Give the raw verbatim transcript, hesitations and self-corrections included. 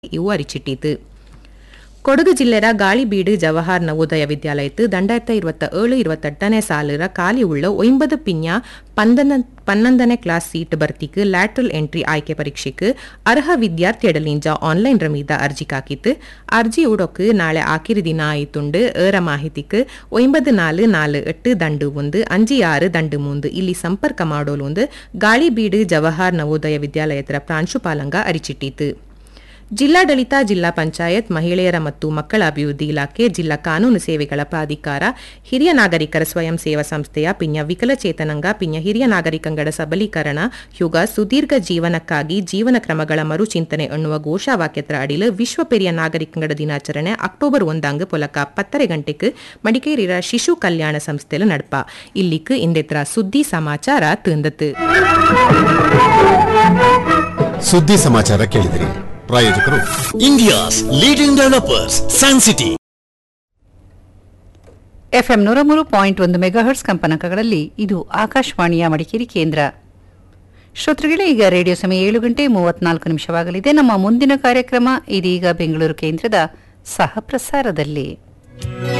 ಇವು ಅರಿಚಿಟ್ಟಿತು. ಕೊಡಗು ಜಿಲ್ಲೆಯ ಗಾಳಿಬೀಡು ಜವಾಹರ್ ನವೋದಯ ವಿದ್ಯಾಲಯತ್ತು രണ്ടായിരത്തി ഇരുപത്തിയേഴ് ഇരുപത്തെട്ടನೇ ಸಾಲಿರ ಖಾಲಿ ಉಳ್ಳ ಒಂಬತ್ತು ಪಿನ್ಯ ಪನ್ನೊಂದನೇ ಕ್ಲಾಸ್ ಸೀಟ್ ಭರ್ತಿಗೆ ಲ್ಯಾಟ್ರಲ್ ಎಂಟ್ರಿ ಆಯ್ಕೆ ಪರೀಕ್ಷೆಗೆ ಅರ್ಹ ವಿದ್ಯಾರ್ಥಿಯಡಲಿಂಜ ಆನ್ಲೈನ್ ರಮೀದ ಅರ್ಜಿ ಕಾಕಿತ್ತು. ಅರ್ಜಿ ಉಡೋಕು ನಾಳೆ ಆಕಿರಿ ದಿನ ಆಯಿತುಂಡು. ಏರ ಮಾಹಿತಿಗೆ ಒಂಬತ್ತು ನಾಲ್ಕು ನಾಲ್ಕು ಎಟ್ಟು ದಂಡು ಒಂದು ಅಂಜಿ ಆರು ದಂಡು ಮೂಂದು ಇಲ್ಲಿ ಸಂಪರ್ಕ ಮಾಡೋಲು ಒಂದು ಗಾಳಿಬೀಡು ಜವಾಹರ್ ನವೋದಯ ವಿದ್ಯಾಲಯದ ಪ್ರಾಂಶುಪಾಲಂಗ ಅರಿಚಿಟ್ಟಿತು. ಜಿಲ್ಲಾಡಳಿತ, ಜಿಲ್ಲಾ ಪಂಚಾಯತ್, ಮಹಿಳೆಯರ ಮತ್ತು ಮಕ್ಕಳ ಅಭಿವೃದ್ಧಿ ಇಲಾಖೆ, ಜಿಲ್ಲಾ ಕಾನೂನು ಸೇವೆಗಳ ಪ್ರಾಧಿಕಾರ, ಹಿರಿಯ ನಾಗರಿಕರ ಸ್ವಯಂ ಸೇವಾ ಸಂಸ್ಥೆಯ ಪಿನ್ಯ ವಿಕಲಚೇತನಂಗ ಪಿನ್ಯ ಹಿರಿಯ ನಾಗರಿಕಂಗಡ ಸಬಲೀಕರಣ ಯುಗ ಸುದೀರ್ಘ ಜೀವನಕ್ಕಾಗಿ ಜೀವನ ಕ್ರಮಗಳ ಮರುಚಿಂತನೆ ಎನ್ನುವ ಘೋಷವಾಕ್ಯದ ಅಡಿಲು ವಿಶ್ವ ಪೆರಿಯ ನಾಗರಿಕಂಗಡ ದಿನಾಚರಣೆ ಅಕ್ಟೋಬರ್ ಒಂದಂಗ್ ಪೊಲಕ ಪತ್ತರೆ ಗಂಟೆಗೆ ಮಡಿಕೇರಿಯ ಶಿಶು ಕಲ್ಯಾಣ ಸಂಸ್ಥೆಲು ನಡಪ. ಇಲ್ಲಿಕ್ ಇಂದೆತ್ರ ಸುದ್ದಿ ಸಮಾಚಾರ ತಂದತು. ಸುದ್ದಿ ಸಮಾಚಾರ ಕೇಳಿದಿರಿ. ಪ್ರಾಯೋಜಕರು India's leading developers San city. FM ನೂರ ಮೂರು ಪಾಯಿಂಟ್ ಒಂದು ಮೆಗಾಹರ್ಟ್ಸ್ ಕಂಪನಾಂಕಗಳಲ್ಲಿ ಇದು ಆಕಾಶವಾಣಿಯ ಮಡಿಕೇರಿ ಕೇಂದ್ರ. ಶ್ರೋತೃಗಳೇ, ಈಗ ರೇಡಿಯೋ ಸಮಯ ಏಳು ಗಂಟೆ ಮೂವತ್ನಾಲ್ಕು ನಿಮಿಷವಾಗಲಿದೆ. ನಮ್ಮ ಮುಂದಿನ ಕಾರ್ಯಕ್ರಮ ಇದೀಗ ಬೆಂಗಳೂರು ಕೇಂದ್ರದ ಸಹ ಪ್ರಸಾರದಲ್ಲಿ.